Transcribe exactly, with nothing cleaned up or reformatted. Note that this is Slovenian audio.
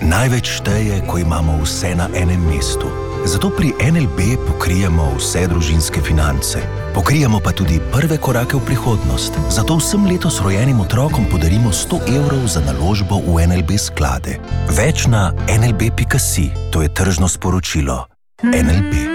Največ šteje, ko imamo vse na enem mestu. Zato pri N L B pokrijemo vse družinske finance. Pokrijemo pa tudi prve korake v prihodnost. Zato vsem letos rojenim otrokom podarimo sto evrov za naložbo v N L B sklade. Več na en el be pika si. To je tržno sporočilo. N L B.